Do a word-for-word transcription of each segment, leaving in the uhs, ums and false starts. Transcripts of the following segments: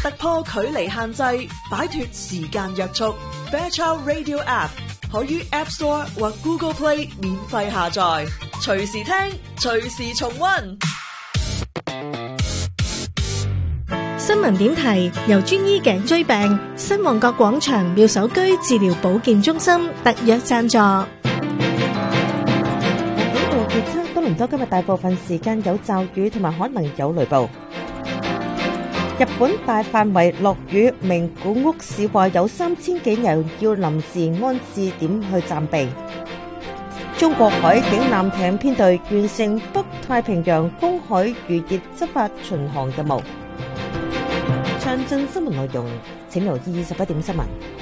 突破距離限制，擺脫時間約束。Fairchild Radio App 可於 App Store 或 Google Play 免費下載，隨時聽，隨時重溫。 新聞點提由專醫頸椎病新旺角廣場妙手居治療保健中心特約贊助。 本度預測多倫多今日大部分時間有驟雨同埋可能有雷暴。日本大範圍落雨，名古屋市話有三千幾人要臨時安置點去暫避。中國海警艦艇編隊完成北太平洋公海漁業執法巡航任務。詳盡新聞內容，請留意十一點新聞。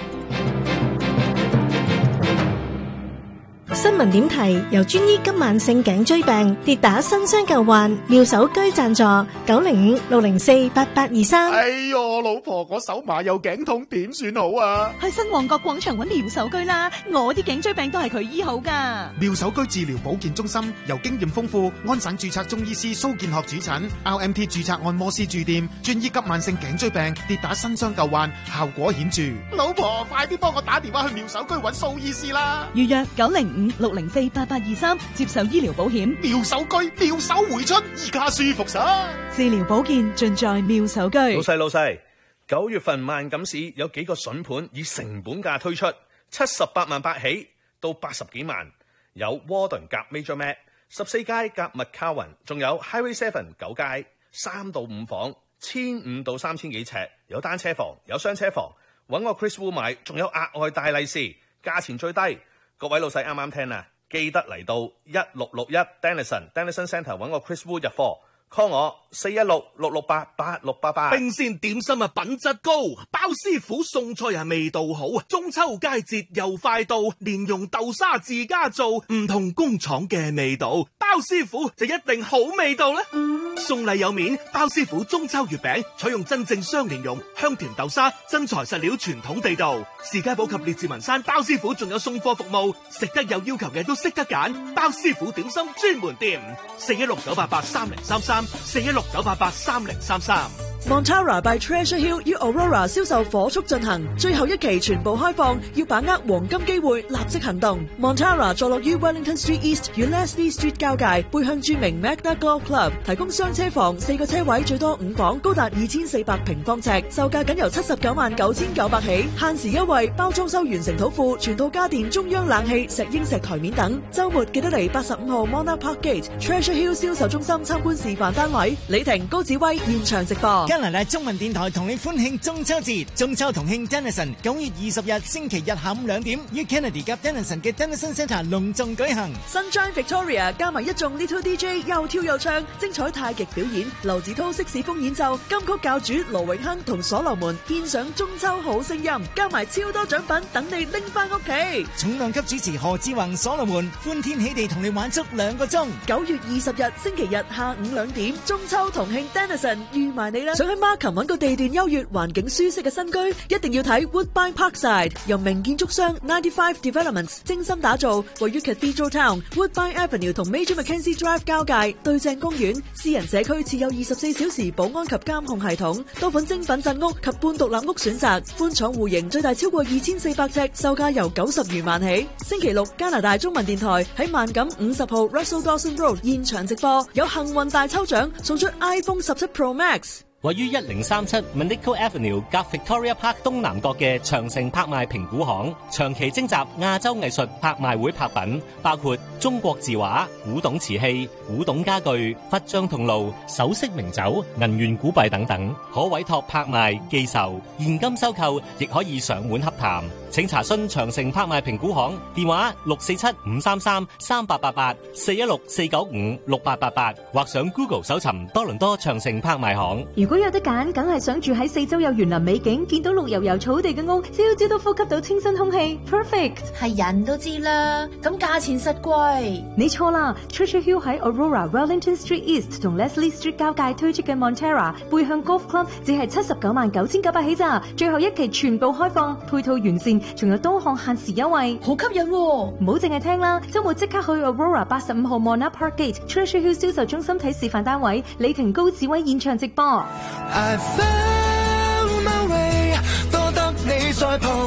新聞點提由專醫急慢性頸椎病跌打新傷舊患妙手居贊助九零五六零四八八二三。 哎喲，老婆，我手麻又頸痛，點算好啊？ 去新旺角廣場揾妙手居啦，我啲頸椎病都係佢醫好噶。 妙手居治療保健中心由經驗豐富、安省註冊中醫師蘇建學主診 ，R M T 註冊按摩師駐店，專醫急慢性頸椎病跌打新傷舊患，效果顯著。老婆，快啲幫我打電話去妙手居揾蘇醫師啦！ 預約九零五六零四八八二三，接受醫療保險。 妙手居，妙手回春，依家舒服晒。 治療保健盡在妙手居。 老細老細，九月份萬錦市有幾個筍盤以成本價推出，七十八萬八起到八十幾萬，有 Warden 夾 Major Mac 十四街夾 McCowan， 仲有 Highway Seven 九街三到五房，千五到三千幾尺，有單車房，有雙車房，揾我 Chris Wu 買，仲有額外大利是，價錢最低。各位老細啱啱聽啊，記得嚟到一六六一 Denison Denison Centre 揾我 Chris Wu 入貨 ，call 我四一六六六八八六八八。 冰鮮點心啊，品質高，包師傅送菜啊，味道好啊！中秋佳節又快到，蓮蓉豆沙自家做，唔同工廠嘅味道，包師傅就一定好味道啦！送禮有面，包師傅中秋月餅採用真正雙蓮蓉、香甜豆沙，真材實料，傳統地道。士嘉堡及列治文山包師傅仲有送貨服務，食得有要求嘅都識得揀，包師傅點心專門店，四一六九八八三零三三，四一六九八八三零三三。 Montara by Treasure Hill 於 Aurora 銷售火速進行，最後一期全部開放，要把握黃金機會，立即行動。Montara 坐落於 Wellington Street East 與 Leslie Street 交界，背向著名 Magna Golf Club， 提供雙車房，四個車位，最多五房，高達二千四百平方尺，售價僅由七十九萬九千九百起，限時優惠，包裝修完成土庫，全套家電、中央冷氣、石英石台面等。週末記得嚟八十五號 Monarch Park Gate Treasure Hill 銷售中心參觀示範單位。李婷、高子威現場直播。 加拿大中文電台同你歡慶中秋節，中秋同慶 Denison 九月二十日星期日下午兩點，於 Kennedy 及 Denison 嘅 Denison Centre 隆重舉行。 Sunshine Victoria 加埋一眾 Little D J 又跳又唱，精彩太極表演，劉子濤色士風演奏，金曲教主羅永亨同所羅門獻上中秋好聲音，加埋超多獎品等你拎翻屋企。 重量級主持何志宏、所羅門歡天喜地同你玩足兩個鐘。 九月二十日星期日下午兩點，中秋同慶 Denison 預埋你啦！想喺 Markham揾個地段優越、環境舒適嘅新居，一定要睇 Woodbine Parkside， 由名建築商九十五 Developments 精心打造，位於 Cathedral Town Woodbine Avenue 同 Major Mackenzie Drive 交界，對正公園，私人社區設有二十四小時保安及監控系統，多款精品鎮屋及半獨立屋選擇，寬敞戶型，最大超過二千四百尺，售價由九十餘萬起。星期六加拿大中文電台喺萬錦五十號 Russell Dawson Road 現場直播，有幸運大抽獎，送出 iPhone 十七 Pro Max。 位於一零三七 Manico Avenue 夾 Victoria Park 東南角嘅長城拍賣評估行，長期徵集亞洲藝術拍賣會拍品，包括中國字畫、古董瓷器、古董家具、佛像銅爐、首飾名酒、銀元古幣等等，可委託拍賣、寄售、現金收購，亦可以上門洽談。請查詢長城拍賣評估行電話六四七五三三三八八八四一六四九五六八八八，或上 Google 搜尋多倫多長城拍賣行。 如果有得揀，梗係想住喺四周有園林美景，見到綠油油草地嘅屋，朝朝都呼吸到清新空氣 ，perfect。 係人都知啦，咁價錢實貴。 你錯啦 ，Treasure Hill 喺 Aurora Wellington Street East 同 Leslie Street 交界推出嘅 Montara 背向 Golf Club 只係七十九萬九千九百起咋，最後一期全部開放，配套完善，仲有多項限時優惠， 好吸引喎！ 唔好淨係聽啦，周末即刻去 Aurora 八十五號 Monarch Park Gate Treasure Hill 銷售中心睇示範單位，李婷高紫威現場直播。I found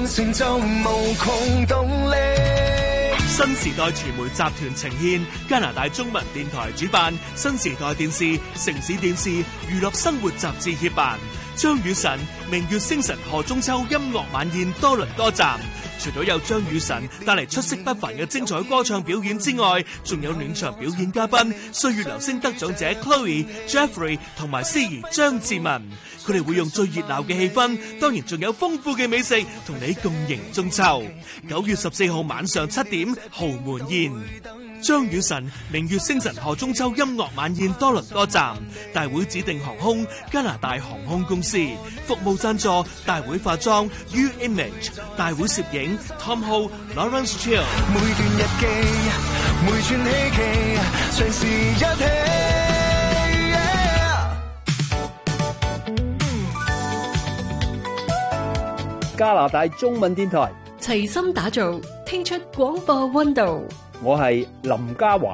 成就無窮動力。 新時代傳媒集團呈獻加拿大中文電台主辦，新時代電視、城市電視、娛樂生活雜誌協辦，張雨晨明月星辰賀中秋音樂晚宴多倫多站。除咗有張雨晨帶嚟出色不凡嘅精彩歌唱表演之外，仲有暖場表演嘉賓歲月流星得獎者 Chloe、Jeffrey 同埋司儀張志文。佢哋會用最熱鬧嘅氣氛，當然仲有豐富嘅美食，同你共迎中秋。九月十四號晚上七點，豪門宴。張雨晨明月星辰賀中秋音樂晚宴多倫多站，大會指定航空加拿大航空公司，服務贊助大會化妝 U Image， 大會攝影 Tom Ho、Lawrence Chill。 每段日記，每串希冀，隨時一起。 加拿大中文電台齊心打造，聽出廣播溫度。 我係林嘉華。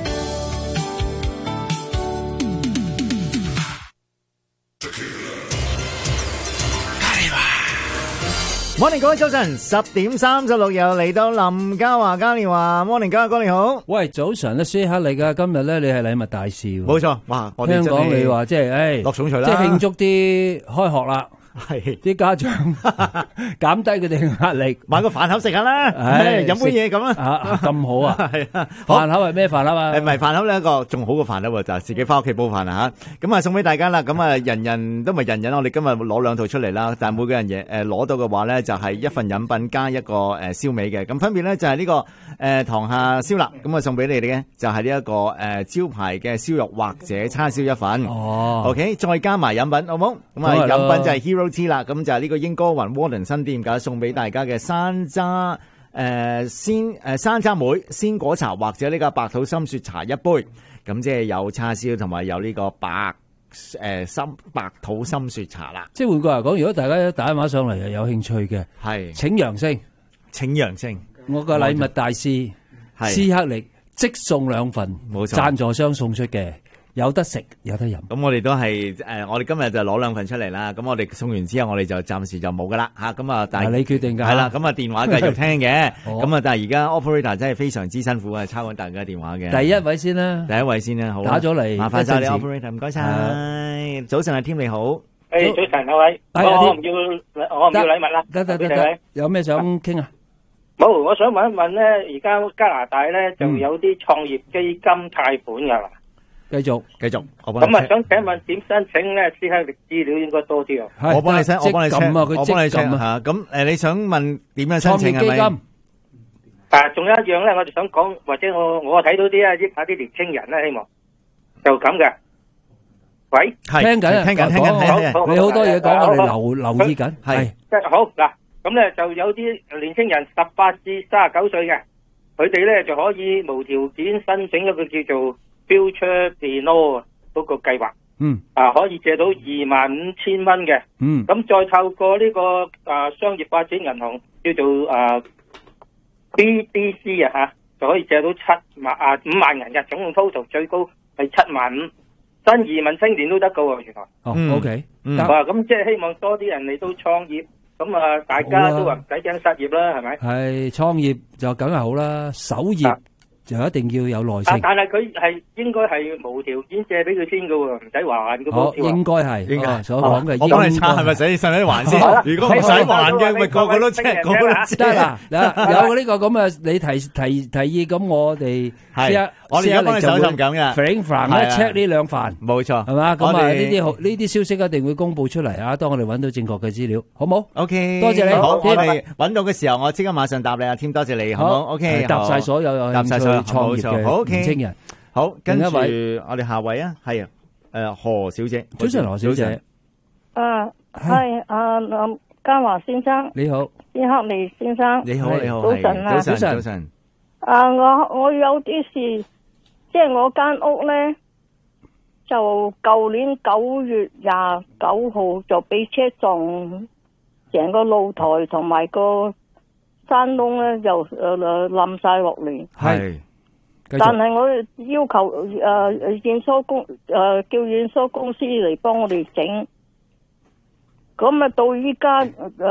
Morning， 各位早晨，十點三十六又嚟到林嘉華嘉年華。Morning， 嘉哥你好。 喂，早晨咧，舒克嚟噶，今日咧你係禮物大使。 冇錯，哇！我哋聽講你話即係，誒， 落重錘啦， 即係慶祝啲開學啦。係啲家長減低佢哋嘅壓力， 買個飯盒食下啦，飲杯嘢咁啦， 啊咁好啊！係啊，飯盒係咩飯盒啊？ 誒，唔係飯盒呢一個仲好嘅飯盒就係自己翻屋企煲飯啊吓。咁啊送俾大家啦，咁啊人人都唔係人人，我哋今日攞兩套出嚟啦。但係每個人嘢誒攞到嘅話咧，就係一份飲品加一個誒燒味嘅。咁分別咧就係呢個誒糖下燒臘，咁啊送俾你哋嘅就係呢一個誒招牌嘅燒肉或者叉燒一份。哦 ，OK， 再加埋飲品好冇？咁啊飲品就係 Hero啦，咁就係呢個英歌雲 Warden 新店噶，送俾大家嘅山楂誒鮮誒山楂梅鮮果茶或者呢個白土深雪茶一杯，咁即係有叉燒同埋有呢個白誒深白土深雪茶啦。 即係換句話講，如果大家打電話上嚟又有興趣嘅， 係請揚聲， 請揚聲， 我個禮物大師斯克力即送兩份， 冇錯， 贊助商送出嘅。有得食有得飲， 咁我哋都係誒、呃，我哋今日就攞兩份出嚟啦。咁我哋送完之後，我哋就暫時就冇噶啦吓。咁啊，但係你決定噶係啦。咁啊，電話繼續聽嘅。咁啊，但係而家 operator 真係非常之辛苦啊，抄緊大家電話嘅。 第一位先啦， 第一位先啦，好打咗嚟， 麻煩晒你 operator， 唔該晒。早晨啊，添你好。 誒，早晨兩位，我唔要我唔要禮物啦。 得得得得，有咩想傾啊？ 冇，我想問一問咧，而家加拿大咧就有啲創業基金貸款噶啦。 繼續繼續， 咁啊，想請問點申請咧？私下資料應該多啲啊。 我幫你 check，我幫你 check，我幫你 check 吓。咁誒，你想問點樣申請係咪？ 啊，仲有一樣咧，我哋想講，或者我我睇到啲啊，益下啲年青人咧，希望就咁嘅。喂， 聽緊，聽緊，聽緊，你好多嘢講，我哋留留意緊。係， 即係好嗱，咁咧就有啲年青人十八至三十九歲嘅，佢哋咧就可以無條件申請一個叫做Future Piano 嗰個計劃， 嗯，啊可以借到二萬五千蚊嘅， 嗯， 咁再透過呢、這個啊商業發展銀行叫做啊 B D C 啊吓，就可以借到七萬啊五萬銀嘅，總共 total 最高係七萬五，新移民青年都得噶喎，原來， 哦、嗯、，OK， 嗯，啊咁即係希望多啲人嚟到創業，咁啊大家都話唔使驚失業啦，係咪？ 係創業就梗係好啦，守業。啊就一定要有耐性， 但係佢係應該係無條件借俾佢先噶喎，唔使還噶喎。 好，應該係，應該所講嘅。 我幫你查係咪使使唔使還先？如果唔使還嘅，咪個個都 check，個個都 check。 得啦，有呢個咁嘅你提提提議，咁我哋係我哋而家幫你手浸緊嘅。 Frank Frank 咧 check 呢兩份， 冇錯， 係嘛？咁啊呢啲好呢啲消息一定會公佈出嚟啊！當我哋揾到正確嘅資料，好冇 ？OK， 多謝你。 好，我哋揾到嘅時候，我即刻馬上答你啊！添，多謝你，好冇 ？OK， 答晒所有有興趣創業嘅。 O K， 年青人好，跟住我哋下位啊，係啊，誒何小姐， 早晨何小姐， 啊係啊林嘉華先生， 你好， 斯克利先生， 你好你好， 早晨啊， 早晨早晨， 啊我我有啲事，即係我間屋咧，就舊年九月廿九號就俾車撞，成個露台同埋個山窿咧就誒誒冧晒落嚟， 係。 但係我要求誒驗收公誒叫驗收公司嚟幫我哋整，咁啊到依家誒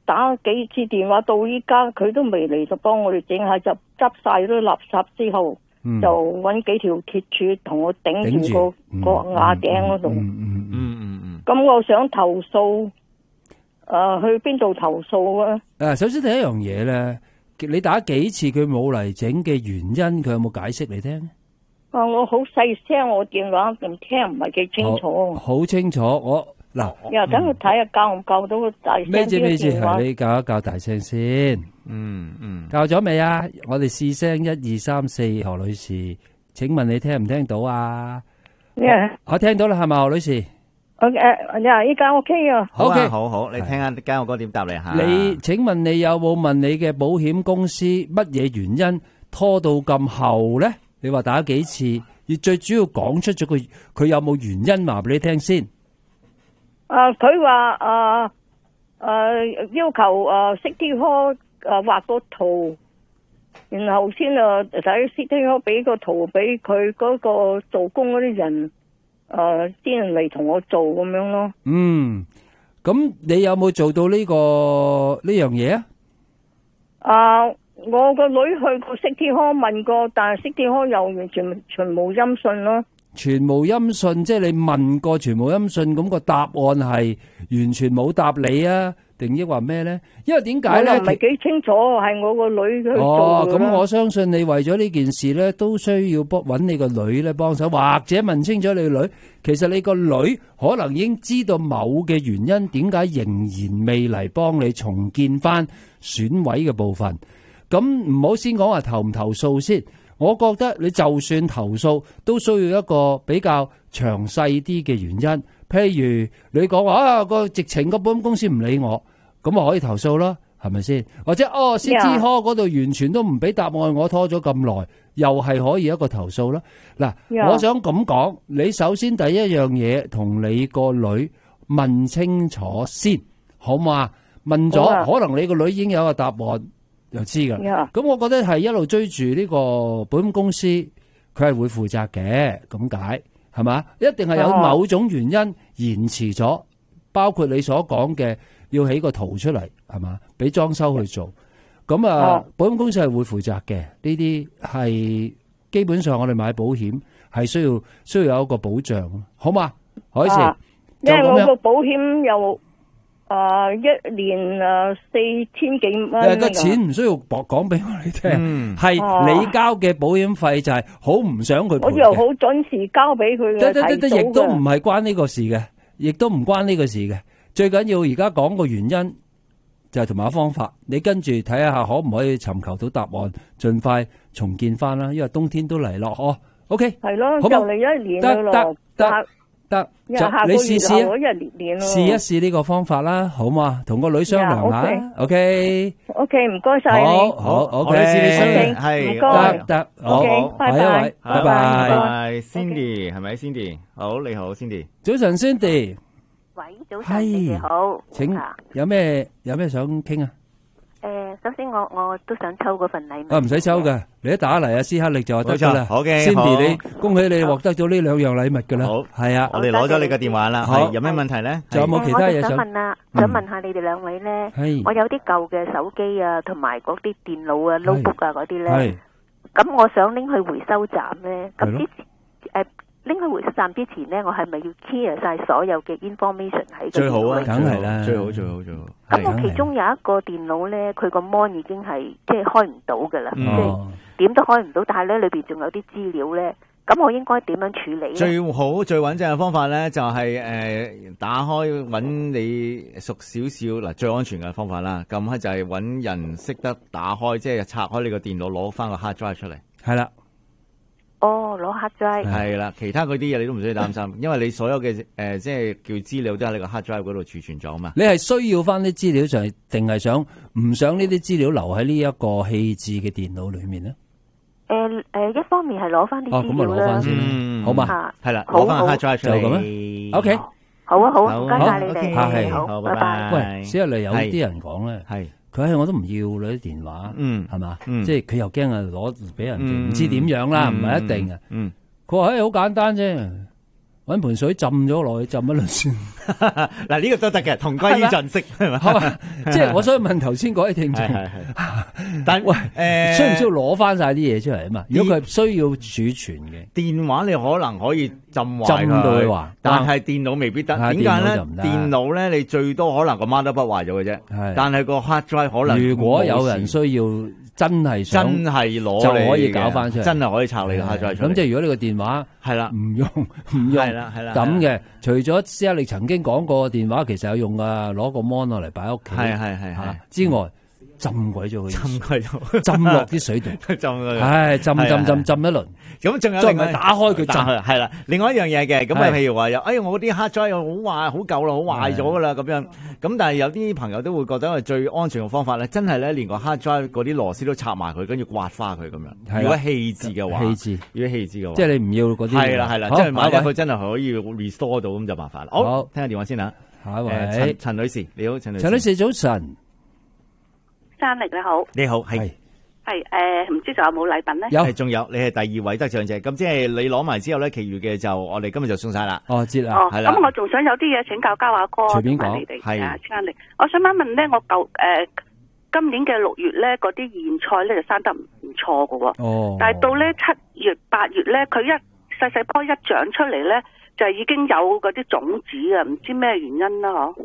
打幾次電話到依家，佢都未嚟就幫我哋整下，就執晒啲垃圾之後， 嗯、 就揾幾條鐵柱同我頂住個、嗯、個瓦頂嗰度。 嗯嗯嗯嗯。 咁我想投訴，誒、呃，去邊度投訴啊？ 誒，首先第一樣嘢咧，你打幾次佢冇嚟整嘅原因，佢有冇解釋你聽？ 啊，我好細聲，我電話咁聽唔係幾清楚。 好清楚，我嗱。 又等佢睇下教唔教到個大聲啲咩字咩字？ 電話。 係你教一教大聲先。 嗯嗯。 教咗未啊？我哋試聲一二三四，何女士，請問你聽唔聽到啊？ 咩？ 我聽到啦，係咪何女士？ 我誒，呀，依家 OK 啊。 好啊，好好，你聽下間我哥點答你吓。 你請問你有冇問你嘅保險公司乜嘢原因拖到咁後咧？你話打幾次，而最主要講出咗佢佢有冇原因話俾你聽先。 啊，佢話誒誒要求誒 City Hall 誒畫個圖，然後先啊睇 City Hall 俾個圖俾佢嗰個做工嗰啲人誒先嚟同我做咁樣咯。 嗯，咁你有冇做到呢個呢樣嘢啊？ 啊，我個女去過 City Hall 問過，但係 City Hall 又完全全無音訊咯。 全無音訊，即係你問過全無音訊，咁個答案係完全冇答你啊？定抑或咩咧？因為點解咧？ 我又唔係幾清楚，係我個女去做哦， 嘅啦。 咁我相信你為咗呢件事咧，都需要幫揾你個女咧幫手，或者問清楚你個女。其實你個女可能已經知道某嘅原因，點解仍然未嚟幫你重建翻損毀嘅部分。咁唔好先講話投唔投訴先。我覺得你就算投訴，都需要一個比較詳細啲嘅原因。譬如你講話啊個直情個保險公司唔理我，咁我可以投訴啦，係咪先？或者哦 City Hall 嗰度完全都唔俾答案，我拖咗咁耐，又係可以一個投訴啦。嗱，yeah. 我想咁講，你首先第一樣嘢同你個女問清楚先，好嘛？問咗，yeah. 可能你個女已經有個答案。就知噶，咁、yeah. 我覺得係一路追住呢個保險公司，佢係會負責嘅，咁解係嘛？一定係有某種原因延遲咗，包括你所講嘅要起個圖出嚟，係嘛？俾裝修去做，咁啊，yeah. 保險公司係會負責嘅。呢啲係基本上我哋買保險係需要需要有一個保障，好嘛？海事，yeah. 因為我個保險又。誒、uh, 一年誒四千幾蚊。誒個錢唔需要講講俾我哋聽，係、嗯、你交嘅保險費就係好唔想佢賠嘅。我又好準時交俾佢嘅，得得得，亦都唔係關呢個事嘅，亦都唔關呢個事嘅。最緊要而家講個原因就係同埋方法，你跟住睇下可唔可以尋求到答案，盡快重建翻啦。因為冬天都嚟咯，哦 ，OK， 係咯，就嚟一年噶咯， 得得。得，你試試啊！試一試呢個方法啦，好嘛？同個女商量下 ，OK，OK， 唔該晒你， 好，好，OK， 係， 唔該， 得得， 好，拜拜， 拜拜，Cindy 係咪 Cindy？好，你好 Cindy， 早晨 Cindy， 喂，早晨，你哋好， 請有咩有咩想傾啊？ 誒，首先我我都想抽嗰份禮物。 啊，唔使抽嘅，你一打嚟啊，斯克力就得噶啦。 好嘅 Cindy，你恭喜你獲得咗呢兩樣禮物噶啦。 好， 係啊， 我哋攞咗你嘅電話啦。好，有咩問題咧？ 仲有冇其他嘢想？ 我想問啊，想問下你哋兩位咧。係。我有啲舊嘅手機啊，同埋嗰啲電腦啊、notebook 啊嗰啲咧。係。咁我想拎去回收站咧。咁之前誒。拎去回收站之前咧，我係咪要 clear 晒所有嘅 information 喺最好啊， 梗係啦， 最好最好最好。 咁我其中有一個電腦咧，佢個 mon 已經係即係開唔到噶啦，即係點都開唔到，但係咧裏邊仲有啲資料咧，咁我應該點樣處理咧？ 最好最穩陣嘅方法咧，就係、是、誒、呃、打開揾你熟少少嗱，最安全嘅方法啦。咁咧就係揾人識得打開，即係拆開你個電腦，攞翻個 hard drive 出嚟。係啦。 哦，攞 hard drive 係啦，其他嗰啲嘢你都唔需要擔心，因為你所有嘅誒、呃，即係叫資料都喺你個 hard drive 嗰度儲存咗嘛。 你係需要翻啲資料上，定係想唔想呢啲資料留喺呢一個棄置嘅電腦裏面咧？ 誒、呃、誒、呃，一方面係攞翻啲資料啦，哦，咁啊攞翻先， 嗯， 好嘛， 係啦，攞翻個 hard drive 出嚟， 就咁咧。OK， 好啊好，唔該晒你哋， 客氣， 好，拜拜。 喂，只係嚟有啲人講咧，係。佢係我都唔要你啲電話，嗯，係嘛，嗯，即係佢又驚啊攞俾人哋，唔知點樣啦，唔係一定啊，嗯，佢話誒好簡單啫， 揾盆水浸咗落去，浸一輪先。 嗱呢個都得嘅，同歸於盡識係嘛？ 即係我想問頭先嗰位聽眾，但喂誒，需唔需要攞翻晒啲嘢出嚟啊嘛？如果佢係需要儲存嘅電話，你可能可以浸壞佢， 浸到佢壞， 但係電腦未必得。點解咧？電腦咧，你最多可能個 motherboard壞咗嘅啫，但係個 hard drive 可能。 如果有人需要真係想真係攞就可以搞翻出嚟， 真係可以拆你個 hard drive出嚟。 咁即係如果你個電話係啦， 唔用唔用係啦係啦咁嘅，除咗施壓力曾經講過電話其實有用噶，攞個 mon 落嚟擺喺屋企， 係係係係之外。浸鬼咗佢， 浸鬼咗， 浸落啲水度， 浸佢， 唉，浸浸浸浸一輪， 咁仲有再唔係打開佢浸， 係啦。另外一樣嘢嘅，咁啊，譬如話有，哎，我啲 hard drive 好壞，好舊啦，好壞咗噶啦，咁樣。咁但係有啲朋友都會覺得最安全嘅方法咧，真係咧連個 hard drive 嗰啲螺絲都插埋佢，跟住刮花佢咁樣。如果棄置嘅話， 棄置， 如果棄置嘅話， 即係你唔要嗰啲。 係啦係啦，即係萬一佢真係可以 restore 到，咁就麻煩啦。好，聽下電話先啦。 下一位， 陳陳女士，你好，陳女士。 陳女士早晨。 山力你好， 你好，係係誒，唔知仲有冇禮品咧？ 有，仲有，你係第二位得獎者，咁即係你攞埋之後咧，其餘嘅就我哋今日就送晒啦。 哦，知啦， 係啦。咁我仲想有啲嘢請教嘉華哥， 隨便講， 係啊，山力，我想問一問咧，我舊誒今年嘅六月咧，嗰啲莧菜咧就生得唔錯㗎喎。 哦。 但係到咧七月八月咧，佢一細細棵一長出嚟咧，就已經有嗰啲種子啊，唔知咩原因啦，嗬？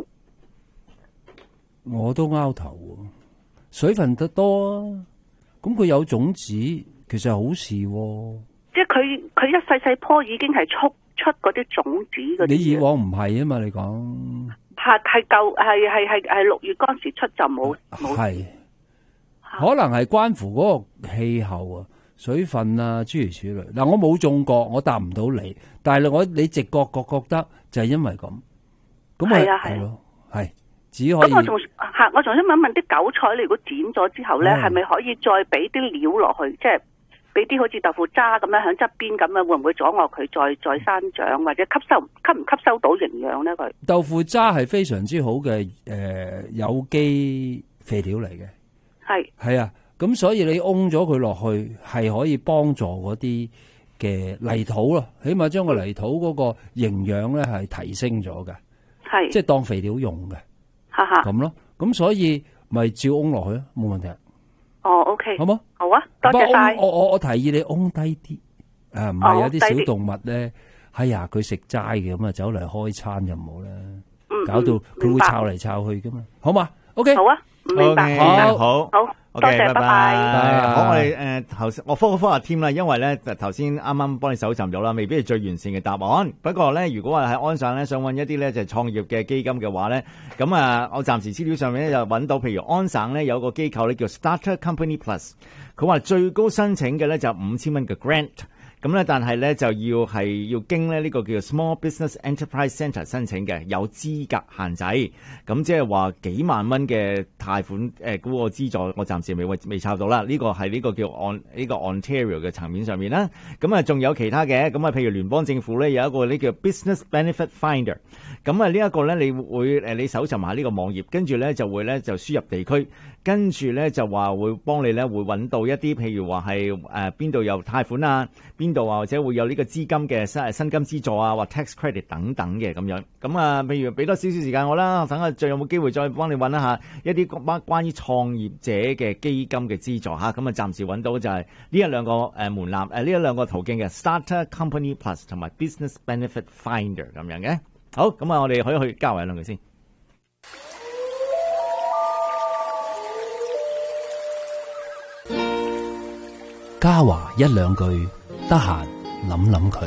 我都拗頭喎。水分得多啊，咁佢有種子，其實係好事喎。 即係佢佢一細細棵已經係出出嗰啲種子嗰啲。 你以往唔係啊嘛？你講係係舊係係係係六月嗰時出就冇冇。 係可能係關乎嗰個氣候啊、水分啊諸如此類。嗱，我冇種過，我答唔到你。但係我你直覺覺覺得就係因為咁，咁係啊係咯，係。咁我仲吓，我仲想問一問啲韭菜，你如果剪咗之後咧，係咪可以再俾啲料落去，即係俾啲好似豆腐渣咁樣喺側邊咁樣，會唔會阻礙佢再再生長，或者吸收吸唔吸收到營養咧？佢豆腐渣係非常之好嘅誒、呃、有機肥料嚟嘅， 係係啊，咁所以你烘咗佢落去係可以幫助嗰啲嘅泥土咯，起碼將個泥土嗰個營養咧係提升咗嘅， 係即係當肥料用嘅。咁咯，咁所以咪照翁落去咯，冇問題。 哦 ，OK， 好冇？ 好啊，多謝晒。 我我我提議你翁低啲，誒，唔係有啲小動物咧，哎呀，佢食齋嘅咁啊，走嚟開餐就唔好啦，搞到佢會抄嚟抄去噶嘛，好嘛 ？OK， 好啊，明白， 好， 好，好。 多謝，拜拜。 好，我哋誒頭先我科個科下添啦，因為咧頭先啱啱幫你搜尋咗啦，未必係最完善嘅答案。不過咧，如果話喺安省咧想揾一啲咧就係創業嘅基金嘅話咧，咁啊，我暫時資料上面咧就揾到，譬如安省咧有個機構咧叫 Starter Company Plus， 佢話最高申請嘅咧就五千蚊嘅 grant。咁咧，但係咧就要係要經咧呢個叫做 Small Business Enterprise Centre 申請嘅，有資格限制。咁即係話幾萬蚊嘅貸款誒嗰個資助，我暫時未未抄到啦。呢個係呢個叫按呢個 Ontario 嘅層面上面啦。咁啊，仲有其他嘅。咁啊，譬如聯邦政府咧有一個呢叫 Business Benefit Finder。咁啊，呢一個咧你會誒你搜尋下呢個網頁，跟住咧就會咧就輸入地區，跟住咧就話會幫你咧會揾到一啲譬如話係誒邊度有貸款啊，邊度啊，或者會有呢個資金嘅薪薪金資助啊，或 tax credit 等等嘅咁樣。咁啊，譬如俾多少少時間我啦，等下再有冇機會再幫你揾一下一啲關關於創業者嘅基金嘅資助嚇。咁啊，暫時揾到就係呢一兩個誒門檻誒呢一兩個途徑嘅 Starter Company Plus 同埋 Business Benefit Finder 咁樣嘅。好，咁啊，我哋可以去交流兩句先。 嘉華一兩句，得閒諗諗佢。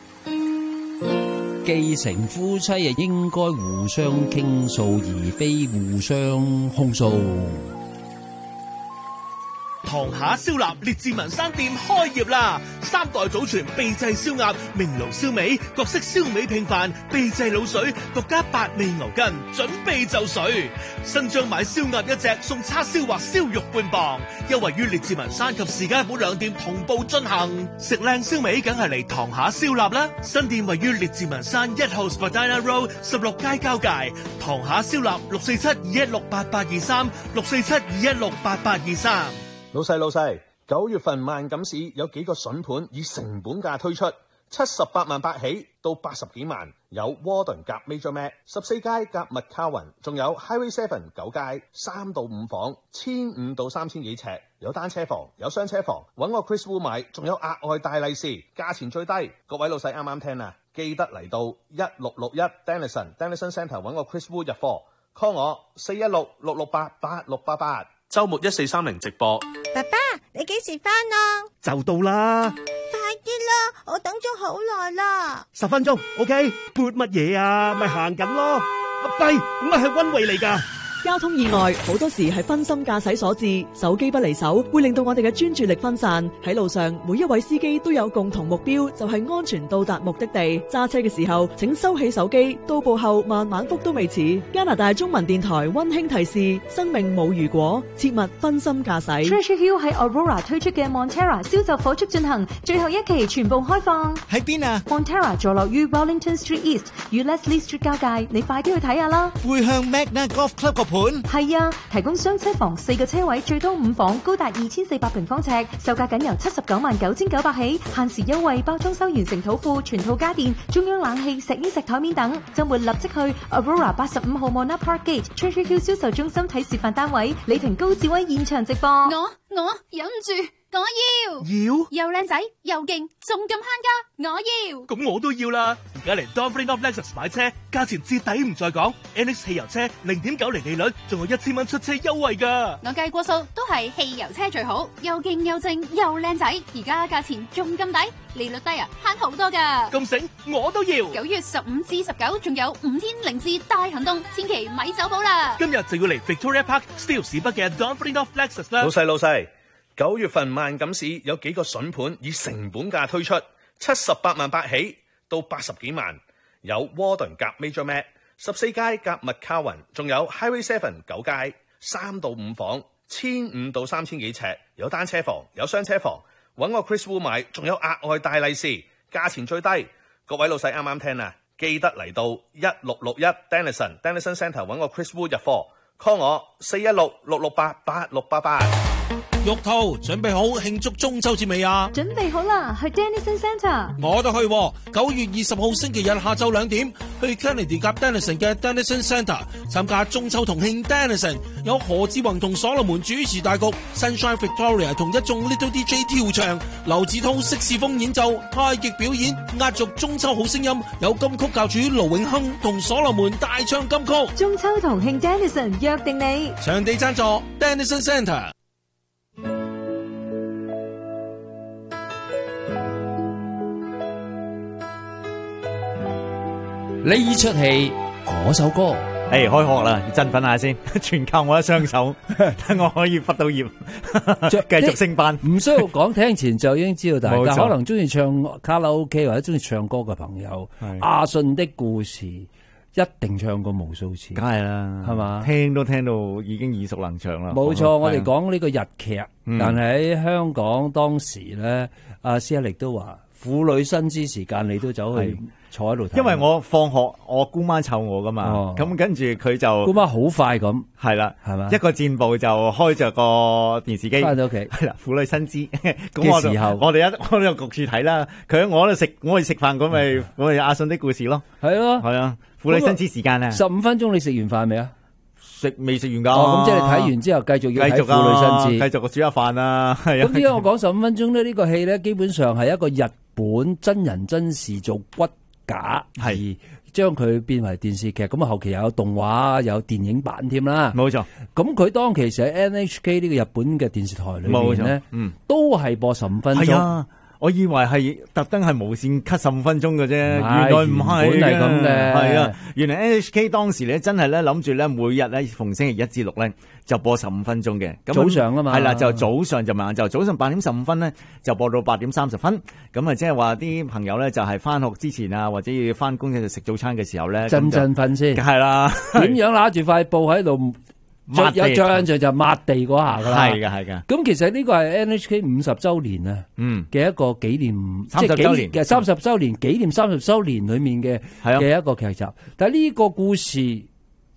既成夫妻啊，應該互相傾訴，而非互相控訴。 堂下燒臘列治文山店開業啦！三代祖傳秘製燒鴨、明爐燒味、各式燒味拼飯、秘製滷水、獨家八味牛筋，準備就緒。新張買燒鴨一隻送叉燒或燒肉半磅，優惠於列治文山及士嘉堡兩店同步進行。食靚燒味梗係嚟堂下燒臘啦！新店位於列治文山一號 Spadina Road 十六街交界。堂下燒臘六四七二一六八八二三六四七二一六八八二三。 老細老細，九月份萬錦市有幾個筍盤以成本價推出， 七十八萬八起到八十幾萬，有 Warden 夾 Major Mac， 十四街夾 McCowan， 仲有 Highway Seven 九街，三到五房，千五到三千幾尺，有單車房，有雙車房，揾我 Chris Wu 買，仲有額外大利是，價錢最低，各位老細啱啱聽啊，記得嚟到一六六一 Dennison Dennison Centre 揾我 Chris Wu 入貨 ，call 我四一六六六八八六八八，週末一四三零直播。 爸爸，你幾時返啊？ 就到啦。 快啲啦，我等咗好耐啦。 十分鐘 ，OK？ 撥乜嘢啊？咪行緊咯。阿跛，乜係溫慧嚟㗎？ 交通意外好多時係分心駕駛所致，手機不離手會令到我哋嘅專注力分散。喺路上，每一位司機都有共同目標，就係安全到達目的地。揸車嘅時候，請收起手機，到步後慢慢覆都未遲。加拿大中文電台溫馨提示：生命冇如果，切勿分心駕駛。 Treasure Hill 喺 Aurora 推出嘅 Montera 銷售火速進行，最後一期全部開放。 喺邊啊 ？Montera 坐落於 Wellington Street East 與 Leslie Street 交界，你快啲去睇下啦。 背向 Magna Golf Club 個盤。 係啊，提供雙車房四個車位，最多五房，高達二千四百平方尺，售價僅由七十九萬九千九百起，限時優惠，包裝修完成土庫，全套家電，中央冷氣、石英石台面等。周末立即去 Aurora 八十五號 Mona Park Gate Treasure Hill 銷售中心睇示範單位，李婷高志威現場直播。 我我忍唔住，我要要又靚仔又勁，仲咁慳家，我要。 咁我都要啦！而家嚟 Donfring of Lexus 買車，價錢至抵唔再講 ，N X 汽油車零點九厘利率，仲有一千蚊出車優惠㗎。 我計過數，都係汽油車最好，又勁又正又靚仔，而家價錢仲咁抵，利率低啊，慳好多㗎。 咁醒，我都要。 九月十五至十九，仲有五天零至大行動，千祈咪走寶啦！ 今日就要嚟 Victoria Park Steele 市北嘅 Donfring of Lexus 啦。 老細老細，九月份萬錦市有幾個筍盤以成本價推出，七十八萬八起到八十幾萬，有 Warden 夾 Major Mac， 十四街夾 McCowan， 仲有 Highway Seven 九街，三到五房，千五到三千幾尺，有單車房，有雙車房，揾我 Chris Wu 買，仲有額外大利是，價錢最低，各位老細啱啱聽啊，記得嚟到一六六一 Dennison Dennison Centre 揾我 Chris Wu 入貨 ，call 我四一六六六八八六八八。 玉兔準備好慶祝中秋節未啊？ 準備好啦，去 Dennison Centre。 我都去，九月二十號星期日下晝兩點去 Kennedy 夾 Dennison 嘅 Dennison Centre 參加中秋同慶 Dennison， 有何志宏同所羅門主持大局 ，Sunshine Victoria 同一眾 Little D J 跳場，劉子濤色士風演奏，太極表演，壓軸中秋好聲音，有金曲教主盧永亨同所羅門大唱金曲。 中秋同慶 Dennison 約定你， 場地贊助 Dennison Centre。 呢出戲嗰首歌， 誒，開學啦，振奮下先，全靠我一雙手，等我可以畢到業，繼續升班。 唔需要講，聽前就已經知道大家可能中意唱卡拉 OK 或者中意唱歌嘅朋友，阿信的故事一定唱過無數次， 梗係啦， 係嘛？ 聽都聽到已經耳熟能詳啦。 冇錯，我哋講呢個日劇，但係喺香港當時咧，阿施一力都話。婦女新知時間，你都走去坐喺度睇。 因為我放學，我姑媽湊我噶嘛，咁、哦、跟住佢就姑媽好快咁， 係啦， 係嘛， 一個箭步就開着個電視機翻到屋企，係啦，婦女新知嘅時候，我哋一我哋又焗住睇啦。佢喺我度食，我哋食飯咁咪我哋阿信的故事咯， 係咯， 係啊，婦女新知時間啊， 十五分鐘你食完飯未啊？ 食未食完噶， 哦，咁即係你睇完之後繼續要睇婦女新知， 繼續煮下飯啊，係啊。 咁點解我講十五分鐘咧？呢個戲咧基本上係一個日本真人真事做骨架，係將佢變為電視劇。咁啊後期又有動畫，有電影版添啦。 冇錯。咁佢當其時喺 N H K 呢個日本嘅電視台裏面咧，嗯，都係播十五分鐘。 我以為係特登係無線 cut 十五分鐘嘅啫，原來唔係， 本係咁嘅。 係啊，原來 N H K 當時咧真係咧諗住咧每日咧逢星期一至六咧就播十五分鐘嘅。 早上啊嘛， 係啦，就早上就晚就早上八點十五分咧就播到八點三十分。咁啊，即係話啲朋友咧就係翻學之前啊，或者要翻工嘅食早餐嘅時候咧， 陣陣瞓先。 係啦， 點樣揦住塊布喺度？有張就就抹地嗰下噶啦， 係嘅係嘅。 咁其實呢個係 N H K 五十周年啊，嗯嘅一個紀念， 三十周年嘅三十周年紀念三十周年裏面嘅嘅一個劇集。但係呢個故事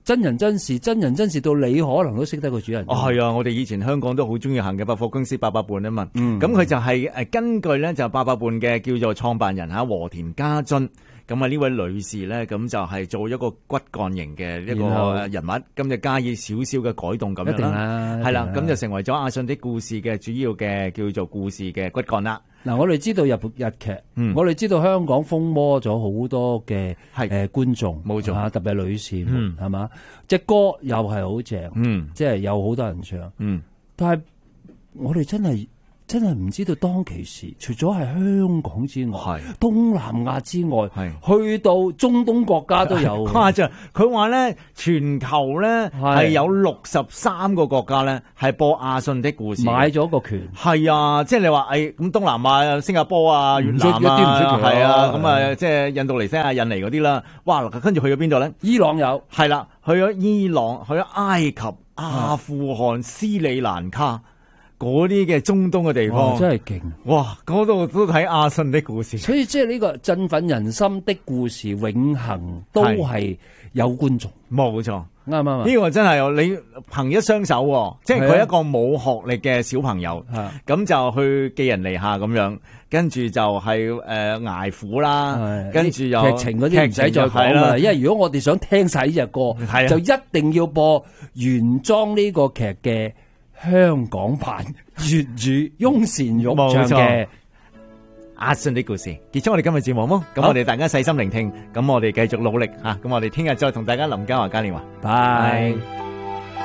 真人真事，真人真事到你可能都識得個主人。 哦，係啊，我哋以前香港都好中意行嘅百貨公司八佰伴啊嘛。咁佢、嗯、就係誒根據咧就八佰伴嘅叫做創辦人嚇和田家津。咁啊呢位女士咧，咁就係做一個骨幹型嘅一個人物，咁就加以少少嘅改動咁樣啦。係啦，咁就成為咗阿信的故事嘅主要嘅叫做故事嘅骨幹啦。 嗱，我哋知道日日劇，嗯、我哋知道香港風魔咗好多嘅誒、呃、觀眾，冇錯啊，特別係女士，係嘛、嗯？隻歌又係好正，嗯，即係有好多人唱，嗯，但係我哋真係真係唔知道當其時，除咗係香港之外，東南亞之外，去到中東國家都有誇張。佢話咧，全球咧係有六十三個國家咧係播阿信的故事， 買咗個權。 係啊，即係你話誒咁東南亞、新加坡啊、越南啊，係啊，咁啊即係印度尼西亞、印尼嗰啲啦。哇，跟住去咗邊度咧？ 伊朗有， 係啦，去咗伊朗，去咗埃及、阿富汗、斯里蘭卡。嗰啲嘅中東嘅地方真係勁， 哇！嗰度都睇阿信的故事， 所以即係呢個振奮人心的故事，永恆都係有觀眾， 冇錯， 啱唔啱？ 呢個真係你憑一雙手，即係佢一個冇學歷嘅小朋友，咁就去寄人籬下咁樣，跟住就係誒挨苦啦，跟住又劇情嗰啲唔使再講啦，因為如果我哋想聽晒呢隻歌，就一定要播原裝呢個劇嘅。香港版粵語翁倩玉唱嘅阿信的故事，結束我哋今日節目麼？咁我哋大家細心聆聽，咁我哋繼續努力吓，咁我哋聽日再同大家林嘉華嘉年華，拜。